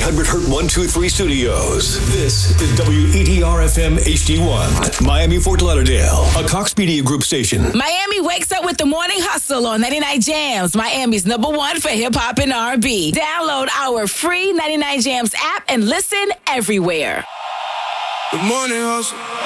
800 Hertz 123 studios. This is WETR FM HD1, Miami, Fort Lauderdale, a Cox Media Group station. Miami wakes up with the Morning Hustle on 99 Jams, Miami's #1 for hip hop and R&B. Download our free 99 Jams app and listen everywhere. The Morning Hustle.